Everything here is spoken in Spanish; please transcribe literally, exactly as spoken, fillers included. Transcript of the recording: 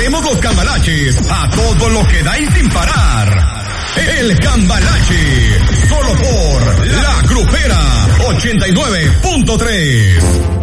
Traemos los cambalaches a todo lo que da y sin parar. El Cambalache, solo por La Grupera ochenta y nueve punto tres.